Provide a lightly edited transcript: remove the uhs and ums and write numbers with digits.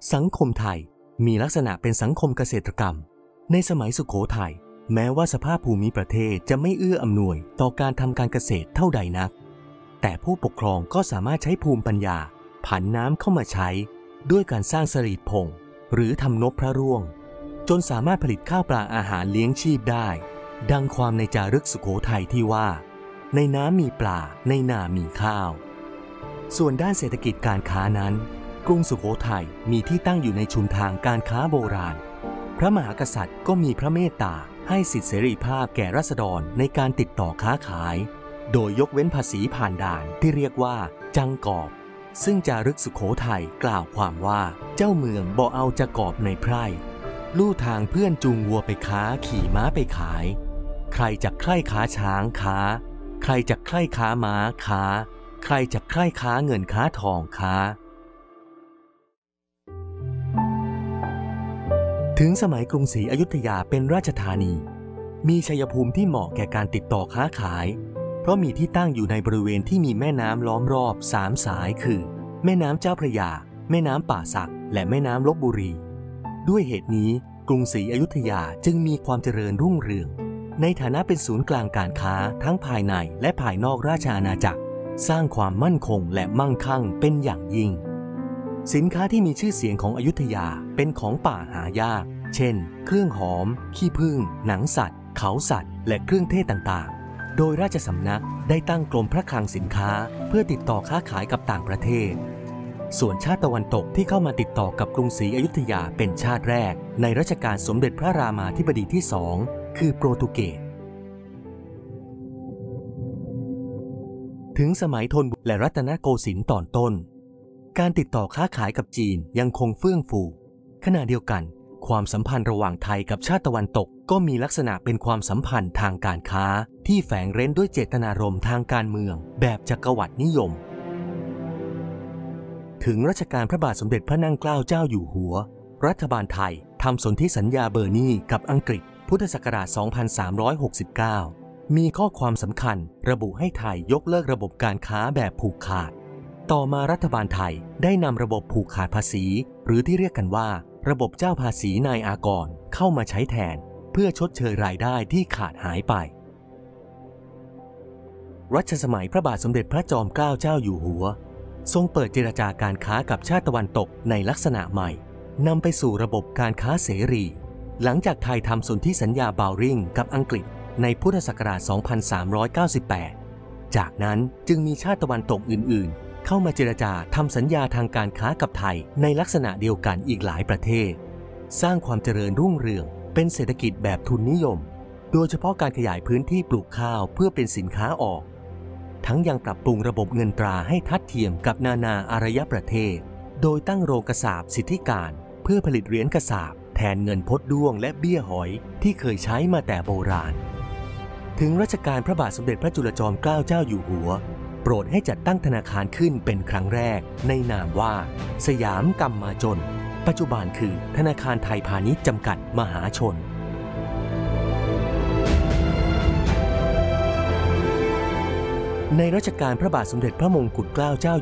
สังคมไทยมีลักษณะเป็นสังคมเกษตรกรรมในสมัยสุโขทัยแม้ว่าสภาพภูมิประเทศจะไม่เอื้ออำนวยต่อการทำการเกษตรเท่าใดนักแต่ผู้ปกครองก็สามารถใช้ภูมิปัญญาผันน้ำเข้ามาใช้ด้วยการสร้างสรีพงษ์หรือทำนบพระร่วงจนสามารถผลิตข้าวปลาอาหารเลี้ยงชีพได้ดังความในจารึกสุโขทัยที่ว่าในน้ำมีปลาในนามีข้าวส่วนด้านเศรษฐกิจการค้านั้นกรุงสุโขทัยมีที่ตั้งอยู่ในชุมทางการค้าโบราณพระมหากษัตริย์ก็มีพระเมตตาให้สิทธิเสรีภาพแก่ราษฎรในการติดต่อค้าขายโดยยกเว้นภาษีผ่านด่านที่เรียกว่าจังกอบซึ่งจารึกสุโขทัยกล่าวความว่าเจ้าเมืองบ่เอาจะกอบในไพร่ลู่ทางเพื่อนจูงวัวไปค้าขี่ม้าไปขายใครจะใคร่ค้าช้างค้าใครจะใคร่ค้าม้าค้าใครจะใคร่ค้าเงินค้าทองค้าถึงสมัยกรุงศรีอยุธยาเป็นราชธานีมีชัยภูมิที่เหมาะแก่การติดต่อค้าขายเพราะมีที่ตั้งอยู่ในบริเวณที่มีแม่น้ำล้อมรอบ3 สายคือแม่น้ำเจ้าพระยาแม่น้ำป่าสักและแม่น้ำลพบุรีด้วยเหตุนี้กรุงศรีอยุธยาจึงมีความเจริญรุ่งเรืองในฐานะเป็นศูนย์กลางการค้าทั้งภายในและภายนอกราชอาณาจักรสร้างความมั่นคงและมั่งคั่งเป็นอย่างยิ่งสินค้าที่มีชื่อเสียงของอยุธยาเป็นของป่าหายากเช่นเครื่องหอมขี้ผึ้งหนังสัตว์เขาสัตว์และเครื่องเทศต่างๆโดยราชสำนักได้ตั้งกรมพระคลังสินค้าเพื่อติดต่อค้าขายกับต่างประเทศส่วนชาติตะวันตกที่เข้ามาติดต่อกับกรุงศรีอยุธยาเป็นชาติแรกในรัชกาลสมเด็จพระรามาธิบดีที่2คือโปรตุเกสถึงสมัยธนบุรีและรัตนโกสินทร์ตอนต้นการติดต่อค้าขายกับจีนยังคงเฟื่องฟูขณะเดียวกันความสัมพันธ์ระหว่างไทยกับชาติตะวันตกก็มีลักษณะเป็นความสัมพันธ์ทางการค้าที่แฝงเร้นด้วยเจตนารมณ์ทางการเมืองแบบจักรวรรดินิยมถึงรัชกาลพระบาทสมเด็จพระนั่งเกล้าเจ้าอยู่หัวรัฐบาลไทยทำสนธิสัญญาเบอร์นีกับอังกฤษพุทธศักราช 2369 มีข้อความสำคัญระบุให้ไทยยกเลิกระบบการค้าแบบผูกขาดต่อมารัฐบาลไทยได้นำระบบผูกขาดภาษีหรือที่เรียกกันว่าระบบเจ้าภาษีนายอากรเข้ามาใช้แทนเพื่อชดเชยรายได้ที่ขาดหายไปรัชสมัยพระบาทสมเด็จพระจอมเกล้าเจ้าอยู่หัวทรงเปิดเจรจาการค้ากับชาติตะวันตกในลักษณะใหม่นำไปสู่ระบบการค้าเสรีหลังจากไทยทำสนธิสัญญาบาวริงกับอังกฤษในพุทธศักราช 2398 จากนั้นจึงมีชาติตะวันตกอื่นๆเข้ามาเจรจาทำสัญญาทางการค้ากับไทยในลักษณะเดียวกันอีกหลายประเทศสร้างความเจริญรุ่งเรืองเป็นเศรษฐกิจแบบทุนนิยมโดยเฉพาะการขยายพื้นที่ปลูกข้าวเพื่อเป็นสินค้าออกทั้งยังปรับปรุงระบบเงินตราให้ทัดเทียมกับนานาอารยประเทศโดยตั้งโรงกษาปสิทธิการเพื่อผลิตเหรียญกษาปแทนเงินพดด้วงและเบี้ยหอยที่เคยใช้มาแต่โบราณถึงรัชกาลพระบาทสมเด็จพระจุลจอมเกล้าเจ้าอยู่หัวโปรดให้จัดตั้งธนาคารขึ้นเป็นครั้งแรกในนามว่าสยามกำมาจนปัจจุบันคือธนาคารไทยพาณิชย์จำกัดมหาชนในรัชกาลพระบาทสมเด็จพระมงกุฎเกล้าเจ้า